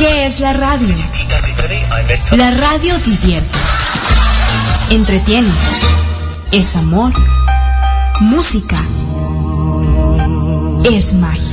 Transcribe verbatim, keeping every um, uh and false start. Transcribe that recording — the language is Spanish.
¿Qué es la radio? La radio divierte, entretiene, es amor, música, es magia.